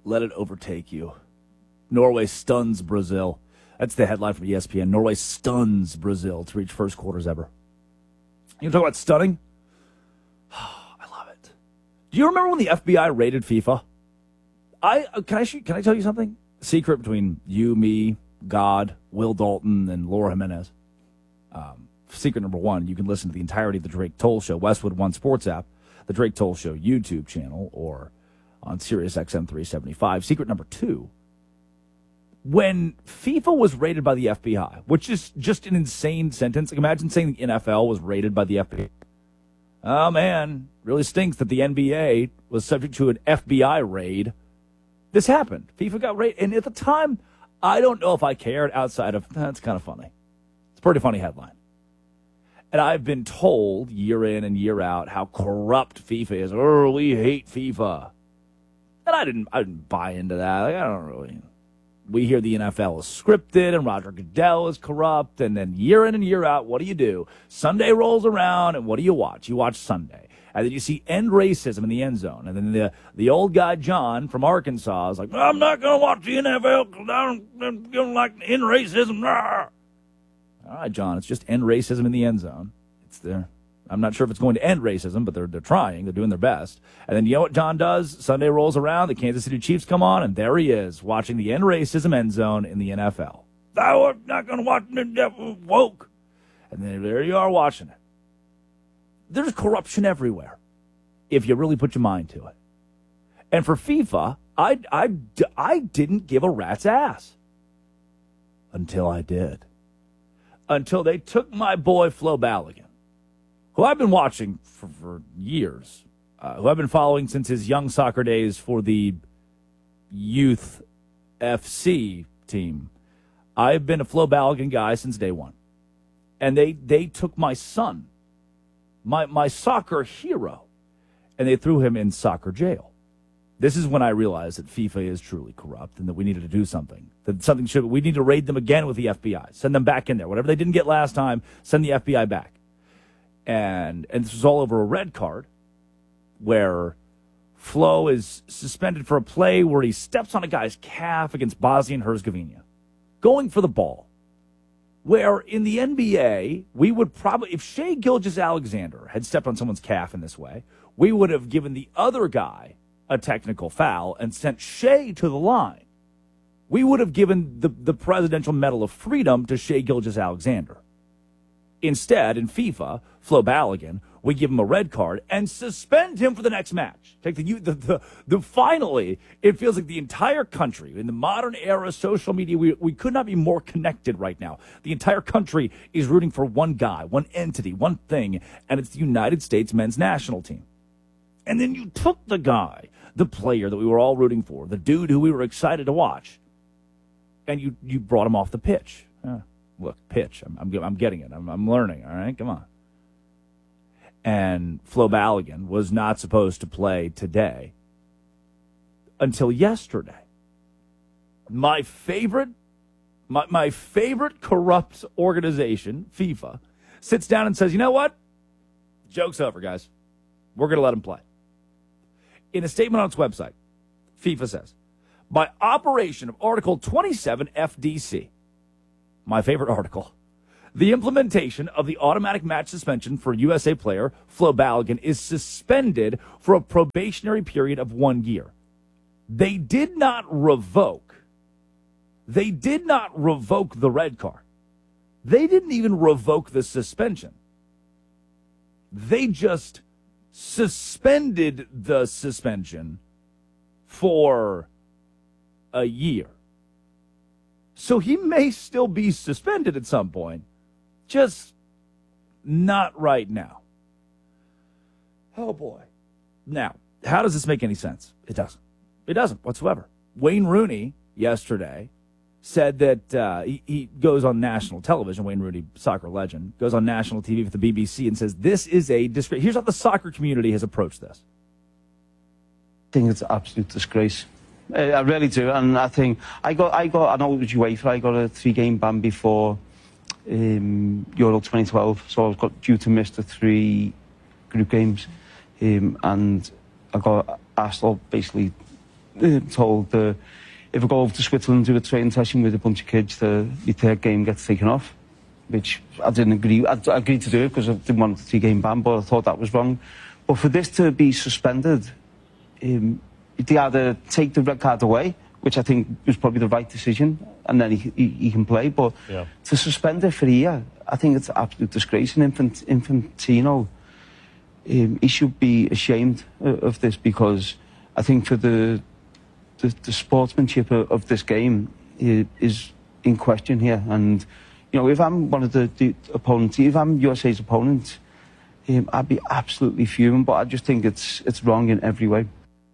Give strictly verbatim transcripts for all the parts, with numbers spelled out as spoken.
let it overtake you. Norway stuns Brazil. That's the headline from E S P N. Norway stuns Brazil to reach first quarters ever. You talk about stunning? I love it. Do you remember when the F B I raided FIFA? I can I can I tell you something? Secret between you, me, God, Will Dalton, and Laura Jimenez. Um, secret number one, you can listen to the entirety of the Drake Toll Show, Westwood One Sports app, the Drake Toll Show YouTube channel, or on Sirius X M three seventy-five. Secret number two, when FIFA was raided by the F B I, which is just an insane sentence. Like, imagine saying the N F L was raided by the F B I. Oh, man, really stinks that the N B A was subject to an F B I raid. This happened. FIFA got raided. And at the time, I don't know if I cared outside of, that's kind of funny. It's a pretty funny headline. And I've been told year in and year out how corrupt FIFA is. Oh, we hate FIFA. And I didn't I didn't buy into that. Like, I don't really. We hear the N F L is scripted and Roger Goodell is corrupt. And then year in and year out, what do you do? Sunday rolls around, and what do you watch? You watch Sunday. And then you see end racism in the end zone. And then the the old guy, John, from Arkansas, is like, I'm not going to watch the N F L because I don't, I don't like end racism. Nah. All right, John, it's just end racism in the end zone. It's there. I'm not sure if it's going to end racism, but they're they're trying. They're doing their best. And then you know what John does? Sunday rolls around, the Kansas City Chiefs come on, and there he is, watching the end racism end zone in the N F L. I'm not going to watch the woke. And then there you are watching it. There's corruption everywhere, if you really put your mind to it. And for FIFA, I, I, I didn't give a rat's ass. Until I did. Until they took my boy Flo Balogun, who I've been watching for, for years, uh, who I've been following since his young soccer days for the Youth F C team. I've been a Flo Balogun guy since day one. And they, they took my son, my, my soccer hero, and they threw him in soccer jail. This is when I realized that FIFA is truly corrupt and that we needed to do something. That something should, we need to raid them again with the F B I. Send them back in there. Whatever they didn't get last time, send the F B I back. And and this was all over a red card where Flo is suspended for a play where he steps on a guy's calf against Bosnia and Herzegovina, going for the ball. Where in the N B A, we would probably, if Shai Gilgeous-Alexander had stepped on someone's calf in this way, we would have given the other guy a technical foul and sent Shai to the line. We would have given the, the Presidential Medal of Freedom to Shai Gilgeous-Alexander. Instead, in FIFA, Flo Balogun, we give him a red card and suspend him for the next match. Take the, the, the, the finally, it feels like the entire country, in the modern era, social media, we, we could not be more connected right now. The entire country is rooting for one guy, one entity, one thing, and it's the United States men's national team. And then you took the guy, the player that we were all rooting for, the dude who we were excited to watch, and you, you brought him off the pitch. Uh, look, pitch. I'm, I'm, I'm getting it. I'm, I'm learning, all right? Come on. And Flo Balogun was not supposed to play today until yesterday. My favorite, my, my favorite corrupt organization, FIFA, sits down and says, you know what? Joke's over, guys. We're going to let him play. In a statement on its website, FIFA says, by operation of Article twenty-seven F D C, my favorite article, the implementation of the automatic match suspension for U S A player Flo Balogun is suspended for a probationary period of one year. They did not revoke. They did not revoke the red card. They didn't even revoke the suspension. They just suspended the suspension for a year. So he may still be suspended at some point, just not right now. Oh, boy. Now, how does this make any sense? It doesn't. It doesn't whatsoever. Wayne Rooney yesterday said that uh, he, he goes on national television, Wayne Rooney, soccer legend, goes on national T V with the B B C and says, this is a disgrace. Here's how the soccer community has approached this. I think it's an absolute disgrace. I really do, and I think I got, I got, I know it was UEFA, I got a three-game ban before um, Euro twenty twelve, so I got due to miss the three group games, um, and I got asked, oh, basically, uh, told uh, if I go over to Switzerland and do a training session with a bunch of kids, the your third game gets taken off, which I didn't agree. I, I agreed to do it because I didn't want a three-game ban, but I thought that was wrong. But for this to be suspended, um, they either take the red card away, which I think was probably the right decision, and then he, he, he can play. But yeah. to suspend it for a year, I think it's an absolute disgrace. And Infant, Infantino, um, he should be ashamed of this, because I think for the the, the sportsmanship of, of this game is in question here. And, you know, if I'm one of the, the opponents, if I'm U S A's opponent, um, I'd be absolutely fuming, but I just think it's it's wrong in every way.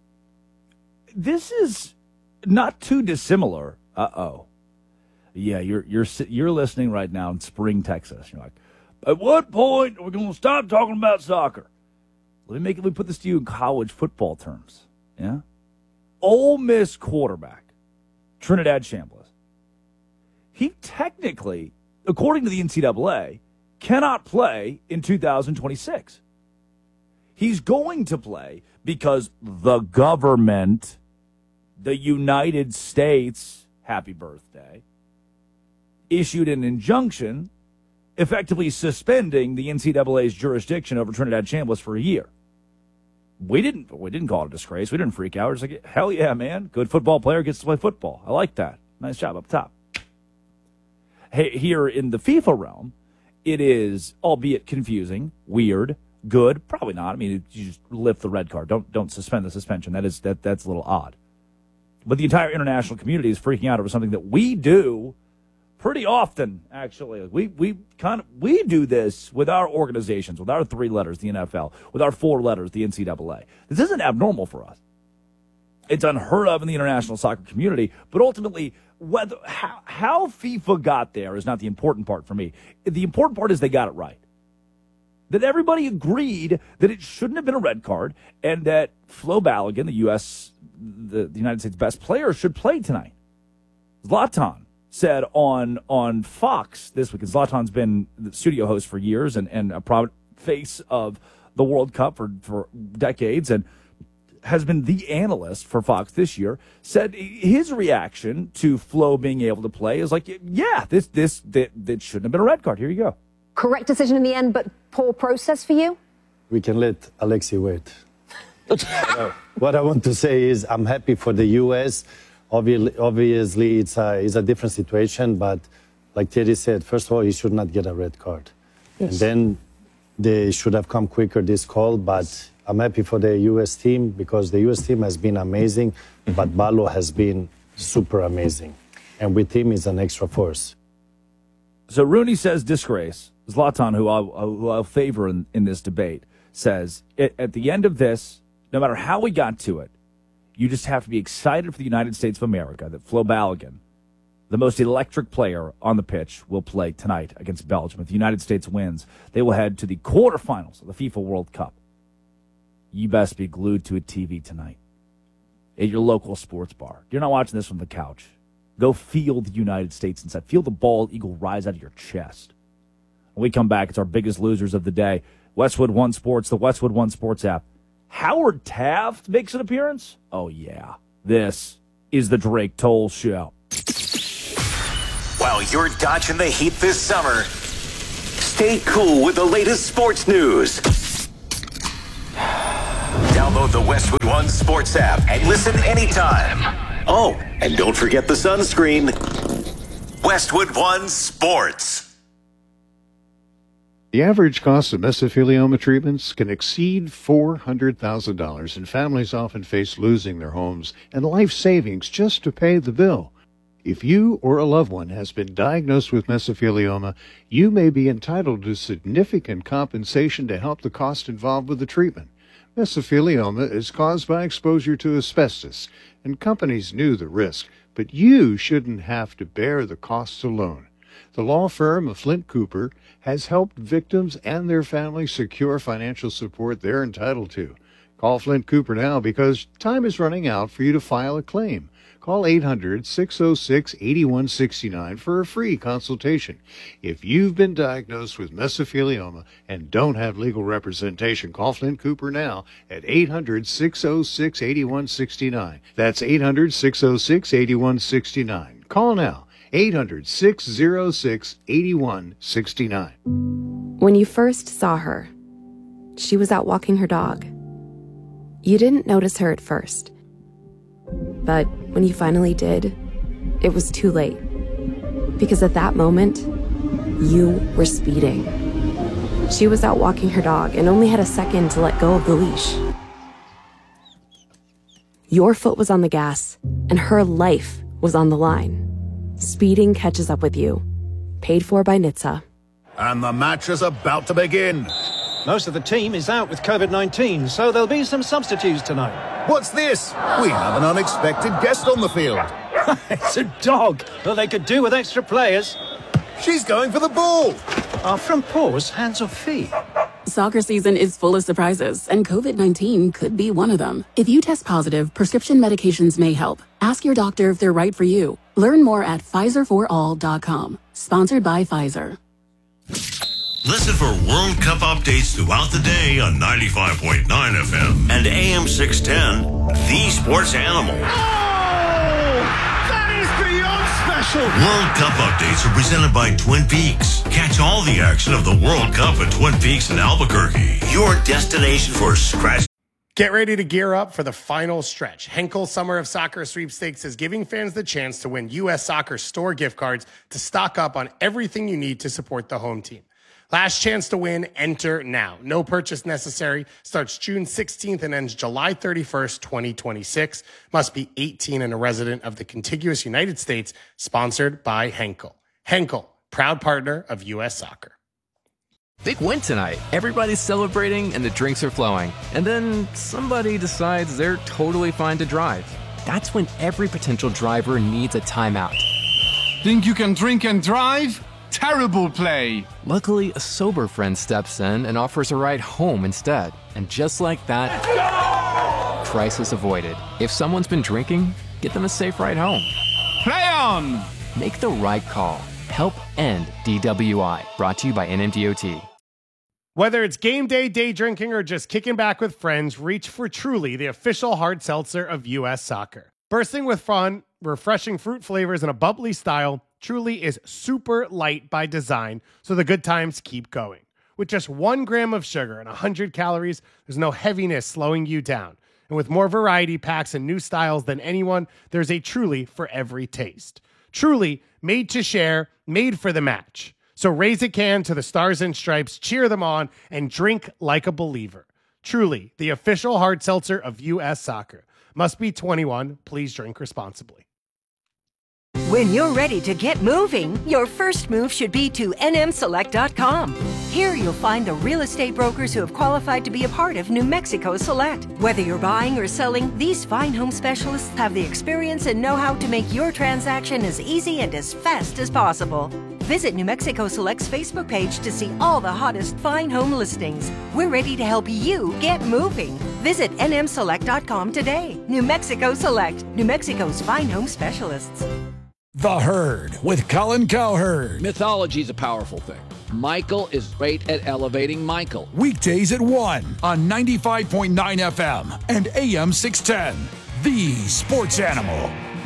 This is not too dissimilar. Uh-oh. Yeah, you're you're you're listening right now in Spring, Texas. You're like, at what point are we going to stop talking about soccer? Let me make let me put this to you in college football terms. Yeah, Ole Miss quarterback Trinidad Chambliss. He technically, according to the N C double A, cannot play in two thousand twenty-six. He's going to play because the government, the United States, happy birthday, issued an injunction effectively suspending the N C double A's jurisdiction over Trinidad Chambliss for a year. We didn't we didn't call it a disgrace. We didn't freak out. We're just like, hell yeah, man. Good football player gets to play football. I like that. Nice job up top. Hey, here in the FIFA realm, it is, albeit confusing, weird, good, probably not. I mean, you just lift the red card. Don't don't suspend the suspension. That is that that's a little odd. But the entire international community is freaking out over something that we do pretty often, actually. We we kind of we do this with our organizations, with our three letters, the N F L, with our four letters, the N C double A. This isn't abnormal for us. It's unheard of in the international soccer community, but ultimately, whether how, how FIFA got there is not the important part for me. The important part is they got it right. That everybody agreed that it shouldn't have been a red card, and that Flo Balogun, the U S, the, the United States' best player, should play tonight. Zlatan said on on Fox this week, and Zlatan's been the studio host for years and, and a prominent face of the World Cup for, for decades, and has been the analyst for Fox this year, said his reaction to Flo being able to play is like, yeah, this this that, that shouldn't have been a red card. Here you go. Correct decision in the end, but poor process for you? We can let Alexi wait. uh, what I want to say is I'm happy for the U S. Obviously, obviously it's, a, it's a different situation, but like Thierry said, first of all, he should not get a red card. Yes. And then they should have come quicker, this call, but I'm happy for the U S team because the U S team has been amazing, but Balo has been super amazing. And with him, is an extra force. So Rooney says disgrace. Zlatan, who I'll, who I'll favor in, in this debate, says at, at the end of this, no matter how we got to it, you just have to be excited for the United States of America that Flo Balogun, the most electric player on the pitch, will play tonight against Belgium. If the United States wins, they will head to the quarterfinals of the FIFA World Cup. You best be glued to a T V tonight at your local sports bar. You're not watching this from the couch. Go feel the United States inside. Feel the bald eagle rise out of your chest. When we come back, it's our biggest losers of the day. Westwood One Sports, the Westwood One Sports app. Howard Taft makes an appearance? Oh, yeah. This is the Drake Toll Show. While you're dodging the heat this summer, stay cool with the latest sports news. Download the Westwood One Sports app and listen anytime. Oh, and don't forget the sunscreen. Westwood One Sports. The average cost of mesothelioma treatments can exceed four hundred thousand dollars, and families often face losing their homes and life savings just to pay the bill. If you or a loved one has been diagnosed with mesothelioma, you may be entitled to significant compensation to help the cost involved with the treatment. Mesothelioma is caused by exposure to asbestos, and companies knew the risk, but you shouldn't have to bear the costs alone. The law firm of Flint Cooper has helped victims and their families secure financial support they're entitled to. Call Flint Cooper now because time is running out for you to file a claim. Call eight hundred, six oh six, eight one six nine for a free consultation. If you've been diagnosed with mesothelioma and don't have legal representation, call Flint Cooper now at eight hundred, six oh six, eight one six nine. That's eight hundred, six oh six, eight one six nine. Call now, eight hundred, six oh six, eight one six nine. When you first saw her, she was out walking her dog. You didn't notice her at first. But when you finally did, it was too late. Because at that moment, you were speeding. She was out walking her dog and only had a second to let go of the leash. Your foot was on the gas, and her life was on the line. Speeding catches up with you. Paid for by N H T S A. And the match is about to begin. Most of the team is out with COVID nineteen, so there'll be some substitutes tonight. What's this? We have an unexpected guest on the field. It's a dog. Well, they could do with extra players. She's going for the ball. Are front paws hands or feet? Soccer season is full of surprises, and COVID nineteen could be one of them. If you test positive, prescription medications may help. Ask your doctor if they're right for you. Learn more at Pfizer for all dot com. Sponsored by Pfizer. Listen for World Cup updates throughout the day on ninety-five point nine F M and A M six ten, The Sports Animal. Oh, that is beyond special. World Cup updates are presented by Twin Peaks. Catch all the action of the World Cup at Twin Peaks in Albuquerque. Your destination for scratch. Get ready to gear up for the final stretch. Henkel Summer of Soccer Sweepstakes is giving fans the chance to win U S Soccer store gift cards to stock up on everything you need to support the home team. Last chance to win, enter now. No purchase necessary. Starts June sixteenth and ends July thirty-first, twenty twenty-six. Must be eighteen and a resident of the contiguous United States. Sponsored by Henkel. Henkel, proud partner of U S Soccer. Big win tonight. Everybody's celebrating and the drinks are flowing. And then somebody decides they're totally fine to drive. That's when every potential driver needs a timeout. Think you can drink and drive? Terrible play. Luckily, a sober friend steps in and offers a ride home instead. And just like that, crisis avoided. If someone's been drinking, get them a safe ride home. Play on! Make the right call. Help end D W I. Brought to you by N M D O T. Whether it's game day, day drinking, or just kicking back with friends, reach for Truly, the official hard seltzer of U S Soccer. Bursting with fun, refreshing fruit flavors, and a bubbly style, Truly is super light by design, so the good times keep going. With just one gram of sugar and one hundred calories, there's no heaviness slowing you down. And with more variety packs and new styles than anyone, there's a Truly for every taste. Truly, made to share, made for the match. So raise a can to the Stars and Stripes, cheer them on, and drink like a believer. Truly, the official hard seltzer of U S Soccer. Must be twenty-one. Please drink responsibly. When you're ready to get moving, your first move should be to N M Select dot com. Here you'll find the real estate brokers who have qualified to be a part of New Mexico Select. Whether you're buying or selling, these fine home specialists have the experience and know-how to make your transaction as easy and as fast as possible. Visit New Mexico Select's Facebook page to see all the hottest fine home listings. We're ready to help you get moving. Visit N M Select dot com today. New Mexico Select, New Mexico's fine home specialists. The Herd with Colin Cowherd. Mythology is a powerful thing. Michael is great at elevating Michael. Weekdays at one on ninety-five point nine F M and A M six ten. The Sports Animal.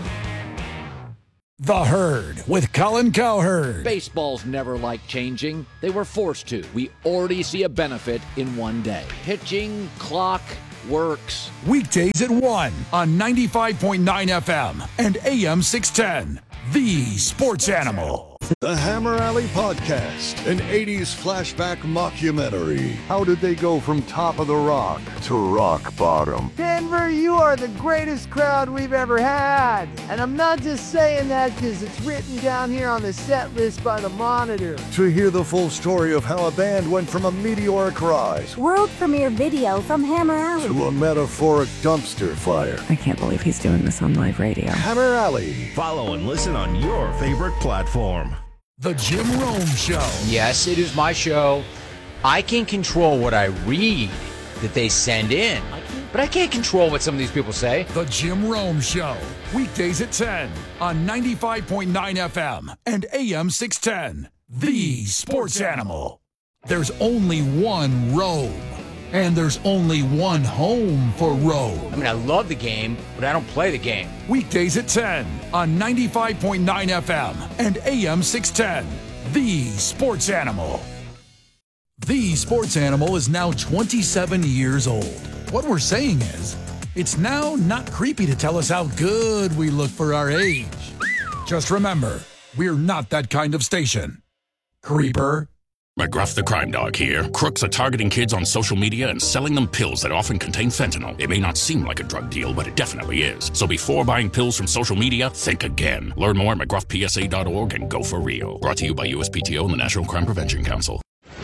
The Herd with Colin Cowherd. Baseball's never liked changing. They were forced to. We already see a benefit in one day. Pitching, clock, works. Weekdays at one on ninety-five point nine F M and A M six ten. The Sports Animal. The Hammer Alley Podcast, an eighties flashback mockumentary. How did they go from top of the rock to rock bottom? Denver, you are the greatest crowd we've ever had. And I'm not just saying that because it's written down here on the set list by the Monitor. To hear the full story of how a band went from a meteoric rise, world premiere video from Hammer Alley, to a metaphoric dumpster fire. I can't believe he's doing this on live radio. Hammer Alley. Follow and listen on your favorite platform. The Jim Rome Show. Yes, it is my show. I can control what I read that they send in. but I can't control what some of these people say. The Jim Rome Show, weekdays at ten on ninety-five point nine F M and A M six ten. The Sports Animal. There's only one Rome, and there's only one home for Rome. I mean, I love the game, but I don't play the game. Weekdays at ten on ninety-five point nine F M and A M six ten. The Sports Animal. The Sports Animal is now twenty-seven years old. What we're saying is, it's now not creepy to tell us how good we look for our age. Just remember, we're not that kind of station. Creeper. McGruff the Crime Dog here. Crooks are targeting kids on social media and selling them pills that often contain fentanyl. It may not seem like a drug deal, but it definitely is. So before buying pills from social media, think again. Learn more at McGruff P S A dot org and go for real. Brought to you by U S P T O and the National Crime Prevention Council.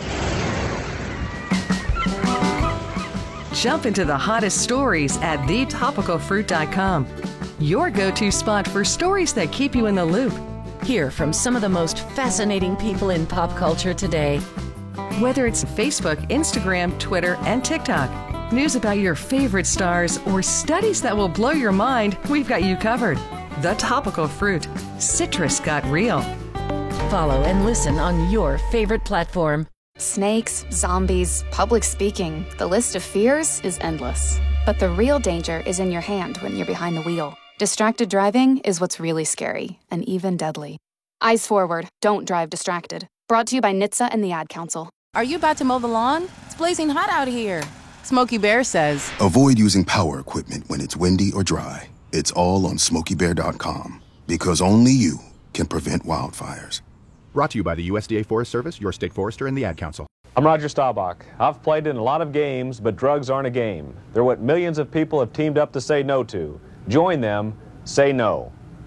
Jump into the hottest stories at the topical fruit dot com. Your go-to spot for stories that keep you in the loop. Hear from some of the most fascinating people in pop culture today. Whether it's Facebook, Instagram, Twitter, and TikTok, news about your favorite stars, or studies that will blow your mind, we've got you covered. The Topical Fruit. Citrus got real. Follow and listen on your favorite platform. Snakes, zombies, public speaking. The list of fears is endless. But the real danger is in your hand when you're behind the wheel. Distracted driving is what's really scary and even deadly. Eyes forward, don't drive distracted. Brought to you by N H T S A and the Ad Council. Are you about to mow the lawn? It's blazing hot out here. Smokey Bear says, avoid using power equipment when it's windy or dry. It's all on smokey bear dot com because only you can prevent wildfires. Brought to you by the U S D A Forest Service, your state forester, and the Ad Council. I'm Roger Staubach. I've played in a lot of games, but drugs aren't a game. They're what millions of people have teamed up to say no to. Join them. Say no.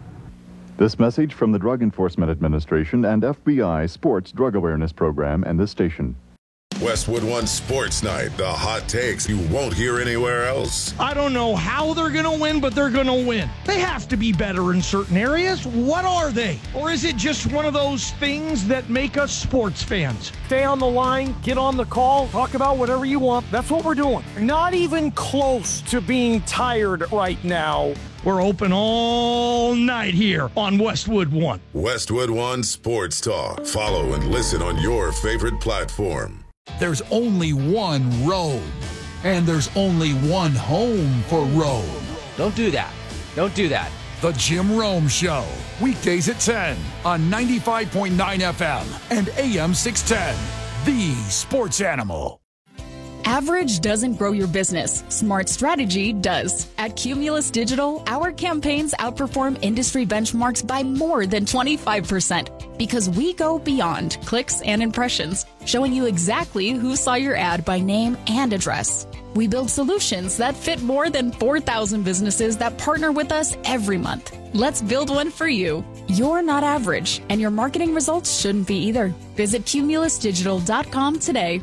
This message from the Drug Enforcement Administration and F B I Sports Drug Awareness Program and this station. Westwood One Sports Night, the hot takes you won't hear anywhere else. I don't know how they're going to win, but they're going to win. They have to be better in certain areas. What are they? Or is it just one of those things that make us sports fans? Stay on the line, get on the call, talk about whatever you want. That's what we're doing. Not even close to being tired right now. We're open all night here on Westwood One. Westwood One Sports Talk. Follow and listen on your favorite platform. There's only one Rome, and there's only one home for Rome. Don't do that. Don't do that. The Jim Rome Show, weekdays at ten on ninety-five point nine F M and A M six ten. The Sports Animal. Average doesn't grow your business. Smart strategy does. At Cumulus Digital, our campaigns outperform industry benchmarks by more than twenty-five percent because we go beyond clicks and impressions, showing you exactly who saw your ad by name and address. We build solutions that fit more than four thousand businesses that partner with us every month. Let's build one for you. You're not average, and your marketing results shouldn't be either. Visit cumulus digital dot com today.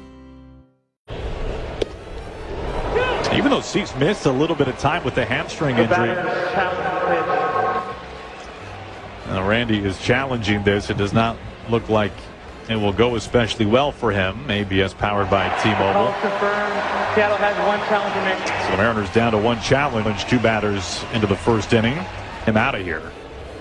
Even though Cease missed a little bit of time with the hamstring injury. Now Randy is challenging this. It does not look like it will go especially well for him. A B S powered by T-Mobile. Seattle has one challenge remaining. So the Mariners down to one challenge. Two batters into the first inning. Him out of here.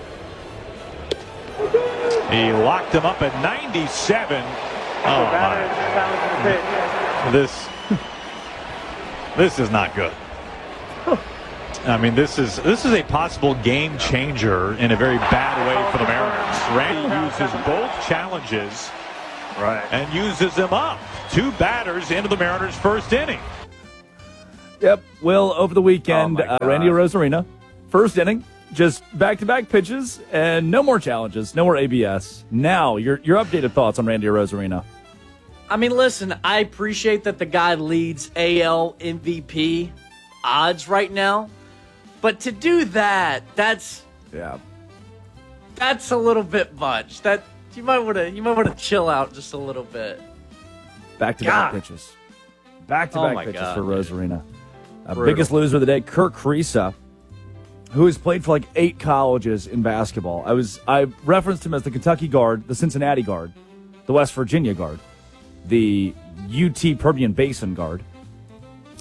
He locked him up at ninety-seven. Oh my. This. This is not good. I mean, this is this is a possible game changer in a very bad way for the Mariners. Randy uses both challenges, right, and uses them up. Two batters into the Mariners' first inning. Yep. Will, over the weekend, Oh, uh, Randy Arozarena, first inning, just back-to-back pitches, and no more challenges, no more A B S. Now, your your updated thoughts on Randy Arozarena. I mean, listen, I appreciate that the guy leads A L M V P odds right now, but to do that, that's yeah, that's a little bit much. That you might want to you might want to chill out just a little bit. Back-to-back God. pitches, back-to-back Oh my pitches God, for man. Arozarena. Uh, Brutal. biggest loser of the day, Kirk Kriisa, who has played for like eight colleges in basketball. I was I referenced him as the Kentucky guard, the Cincinnati guard, the West Virginia guard, the U T Permian Basin guard.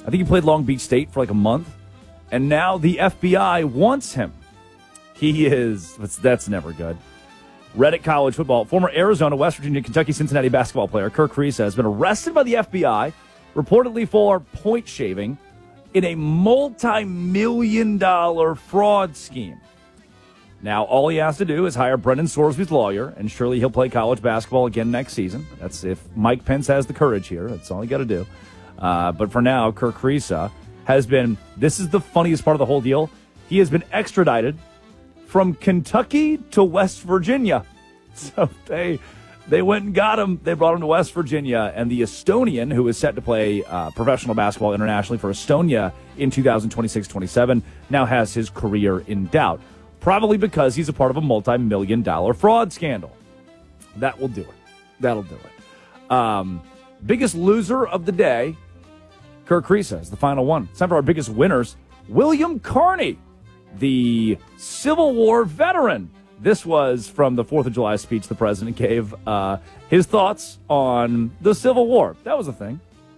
I think he played Long Beach State for like a month. And now the F B I wants him. He is, that's never good. Reddit College football. Former Arizona, West Virginia, Kentucky, Cincinnati basketball player Kirk Kriisa has been arrested by the F B I, reportedly for point shaving in a multi-million dollar fraud scheme. Now, all he has to do is hire Brendan Sorsby's lawyer, and surely he'll play college basketball again next season. That's if Mike Pence has the courage here. That's all he got to do. Uh, but for now, Kirk Kriisa has been, this is the funniest part of the whole deal, he has been extradited from Kentucky to West Virginia. So they they went and got him. They brought him to West Virginia. And the Estonian, who is set to play uh, professional basketball internationally for Estonia in two thousand twenty-six twenty-seven, now has his career in doubt. Probably because he's a part of a multi-million dollar fraud scandal. That will do it. That'll do it. Um, biggest loser of the day, Kirk Kriisa is the final one. It's time for our biggest winners. William Carney, the Civil War veteran. This was from the fourth of July speech the president gave, uh, his thoughts on the Civil War. That was a thing.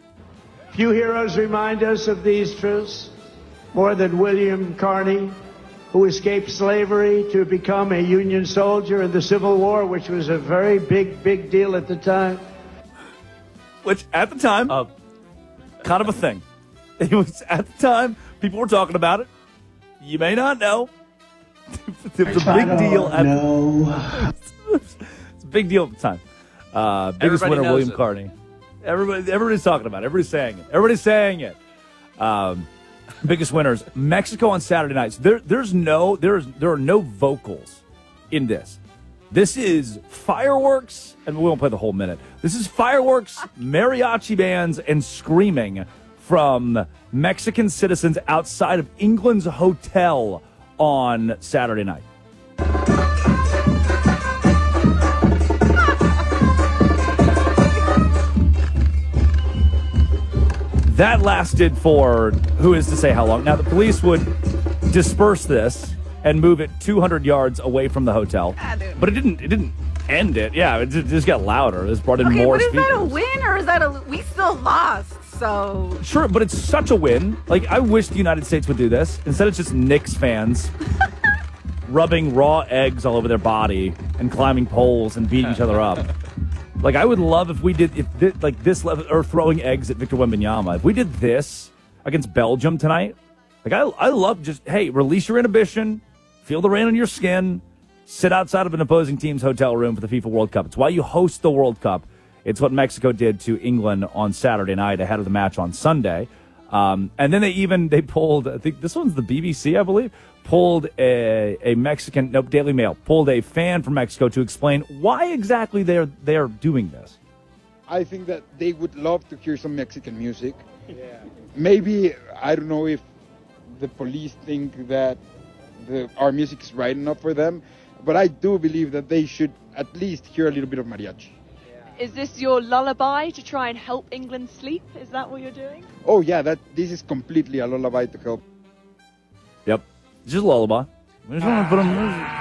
Few heroes remind us of these truths more than William Carney, who escaped slavery to become a Union soldier in the Civil War, which was a very big, big deal at the time. Which, at the time, uh, kind of a thing. It was, at the time, people were talking about it. You may not know. It was a big deal. At the, it's a big deal at the time. Uh, biggest Everybody winner, William it. Carney. Everybody, everybody's talking about it. Everybody's saying it. Everybody's saying it. Um, biggest winners, Mexico on Saturday nights. There, there's no, there's, there are no vocals in this. This is fireworks, and we won't play the whole minute. This is fireworks, mariachi bands, and screaming from Mexican citizens outside of England's hotel on Saturday night. That lasted for who is to say how long. Now, the police would disperse this and move it two hundred yards away from the hotel. But it didn't It didn't end it. Yeah, it just got louder. This brought in okay, more but is speakers. that a win or is that a... We still lost, so... Sure, but it's such a win. Like, I wish the United States would do this. Instead, it's just Knicks fans rubbing raw eggs all over their body and climbing poles and beating each other up. Like, I would love if we did, if this, like this level, or throwing eggs at Victor Wembanyama. If we did this against Belgium tonight, like, I, I love just, hey, release your inhibition, feel the rain on your skin, sit outside of an opposing team's hotel room for the FIFA World Cup. It's why you host the World Cup. It's what Mexico did to England on Saturday night ahead of the match on Sunday. Um, and then they even, they pulled, I think this one's the B B C, I believe, pulled a, a Mexican, nope, Daily Mail, pulled a fan from Mexico to explain why exactly they're, they're doing this. I think that they would love to hear some Mexican music. Yeah. Maybe, I don't know if the police think that the, our music is right enough for them, but I do believe that they should at least hear a little bit of mariachi. Is this your lullaby to try and help England sleep? Is that what you're doing? Oh yeah, that this is completely a lullaby to help. Yep, just a lullaby. We just want to put them.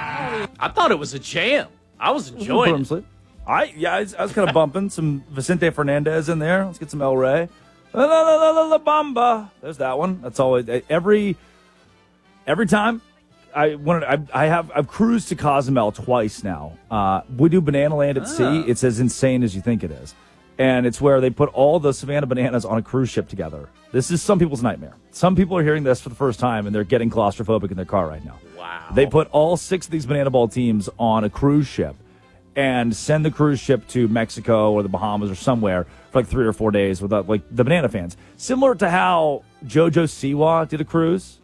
I thought it was a jam. I was enjoying put them it. Sleep. I yeah, I was, I was kind of bumping some Vicente Fernandez in there. Let's get some El Rey. La la la la la bamba. There's that one. That's always every every time. I wanted. I, I have. I've cruised to Cozumel twice now. Uh, we do Banana Land at Ah. sea. It's as insane as you think it is, and it's where they put all the Savannah bananas on a cruise ship together. This is some people's nightmare. Some people are hearing this for the first time, and they're getting claustrophobic in their car right now. Wow. They put all six of these banana ball teams on a cruise ship and send the cruise ship to Mexico or the Bahamas or somewhere for like three or four days with uh, like the banana fans. Similar to how JoJo Siwa did a cruise.